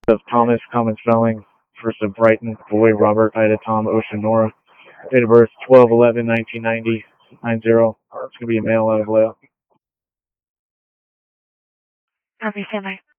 of Thomas, common spelling. First of Brighton, boy Robert, Ida Tom, Ocean Nora. Date of birth 12/11/1990, 90. It's gonna be a male out of Leo. Copy, standby.